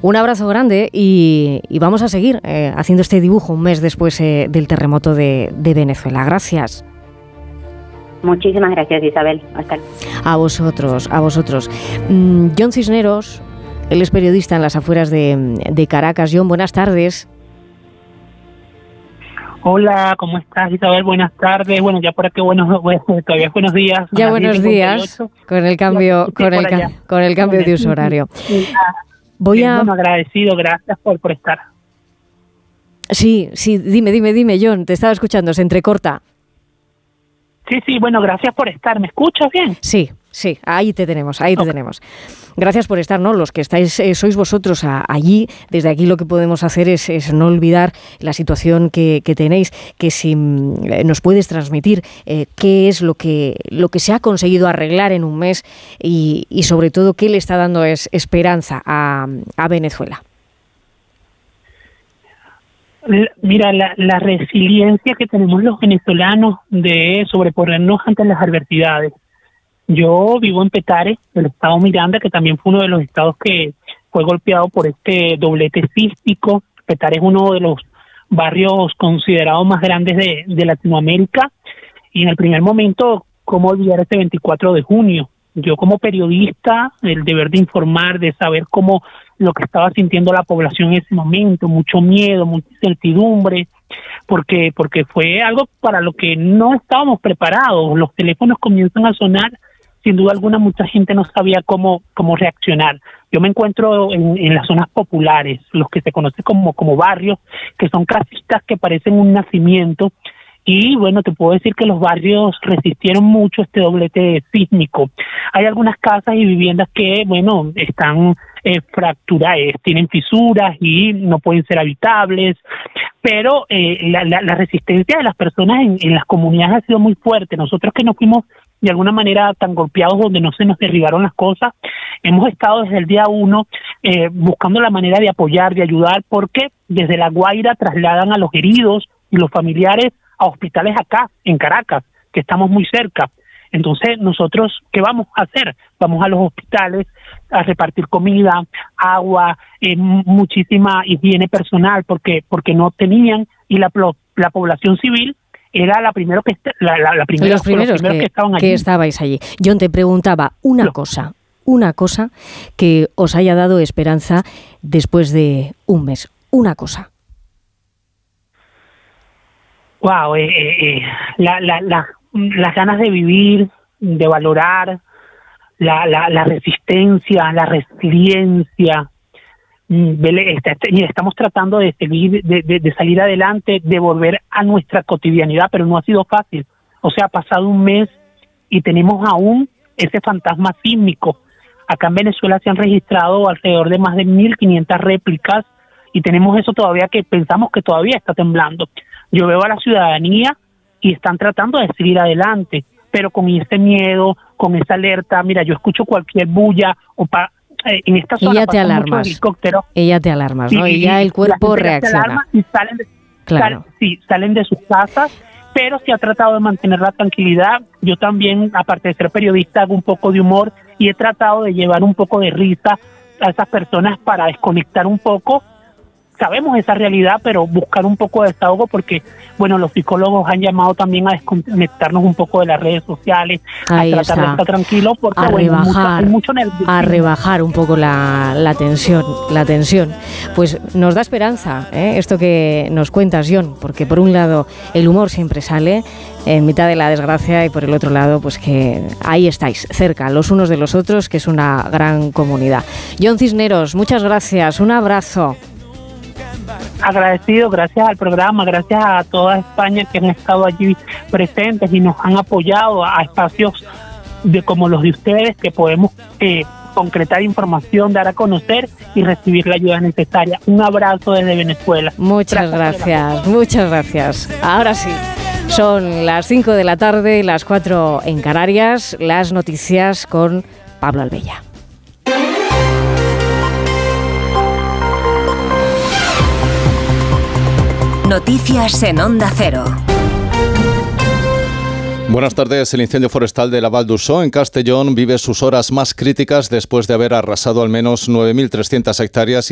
Un abrazo grande y vamos a seguir haciendo este dibujo un mes después del terremoto de Venezuela. Gracias. Muchísimas gracias, Isabel. Hasta luego. A vosotros. Jon Cisneros, él es periodista en las afueras de Caracas. Jon, buenas tardes. Hola, ¿cómo estás, Isabel? Buenas tardes. Bueno, ya por aquí todavía buenos días. Ya buenos días, con el cambio, con el cambio de uso horario. Bueno, agradecido, gracias por estar. Sí, dime, Jon, te estaba escuchando, se entrecorta. Sí, bueno, gracias por estar. ¿Me escuchas bien? Sí, ahí te tenemos. Gracias por estar, ¿no? Los que estáis, sois vosotros allí. Desde aquí lo que podemos hacer es no olvidar la situación que tenéis, que si nos puedes transmitir qué es lo que se ha conseguido arreglar en un mes y sobre todo qué le está dando esperanza a Venezuela. Mira, la resiliencia que tenemos los venezolanos de sobreponernos ante las adversidades. Yo vivo en Petare, el estado Miranda, que también fue uno de los estados que fue golpeado por este doblete sísmico. Petare es uno de los barrios considerados más grandes de Latinoamérica. Y en el primer momento, ¿cómo olvidar este 24 de junio? Yo como periodista, el deber de informar, de saber cómo lo que estaba sintiendo la población en ese momento, mucho miedo, mucha incertidumbre, porque fue algo para lo que no estábamos preparados. Los teléfonos comienzan a sonar, sin duda alguna mucha gente no sabía cómo reaccionar. Yo me encuentro en las zonas populares, los que se conocen como barrios, que son casitas que parecen un nacimiento. Y bueno, te puedo decir que los barrios resistieron mucho este doblete sísmico. Hay algunas casas y viviendas que, bueno, están fracturadas, tienen fisuras y no pueden ser habitables, pero la resistencia de las personas en las comunidades ha sido muy fuerte. Nosotros que no fuimos de alguna manera tan golpeados donde no se nos derribaron las cosas, hemos estado desde el día 1 buscando la manera de apoyar, de ayudar, porque desde La Guaira trasladan a los heridos y los familiares a hospitales acá, en Caracas, que estamos muy cerca. Entonces, nosotros, ¿qué vamos a hacer? Vamos a los hospitales a repartir comida, agua, muchísima higiene personal, porque no tenían, y la población civil era los primeros que estaban allí. Que estabais allí. Jon, te preguntaba una cosa que os haya dado esperanza después de un mes. Una cosa. Wow, las ganas de vivir, de valorar, la resistencia, la resiliencia. Estamos tratando de seguir, de salir adelante, de volver a nuestra cotidianidad, pero no ha sido fácil. O sea, ha pasado un mes y tenemos aún ese fantasma sísmico. Acá en Venezuela se han registrado alrededor de más de 1.500 réplicas y tenemos eso todavía, que pensamos que todavía está temblando. Yo veo a la ciudadanía y están tratando de seguir adelante, pero con ese miedo, con esa alerta. Mira, yo escucho cualquier bulla en esta zona. Y ya te alarmas, ¿no? Y ya el cuerpo reacciona. Y salen de sus casas, pero se ha tratado de mantener la tranquilidad. Yo también, aparte de ser periodista, hago un poco de humor y he tratado de llevar un poco de risa a esas personas para desconectar un poco. Sabemos esa realidad, pero buscar un poco de desahogo, porque, bueno, los psicólogos han llamado también a desconectarnos un poco de las redes sociales, ahí a tratar de estar tranquilos, porque hay mucho nerviosismo. A rebajar un poco la tensión. Pues nos da esperanza, esto que nos cuentas, Jon, porque por un lado el humor siempre sale en mitad de la desgracia y por el otro lado, pues que ahí estáis, cerca, los unos de los otros, que es una gran comunidad. Jon Cisneros, muchas gracias, un abrazo. Agradecido, gracias al programa, gracias a toda España que han estado allí presentes y nos han apoyado, a espacios como los de ustedes, que podemos concretar información, dar a conocer y recibir la ayuda necesaria. Un abrazo desde Venezuela. Muchas gracias. Ahora sí, son las 5 de la tarde, las 4 en Canarias, las noticias con Pablo Albella. Noticias en Onda Cero. Buenas tardes. El incendio forestal de la Val d'Ursó en Castellón vive sus horas más críticas después de haber arrasado al menos 9.300 hectáreas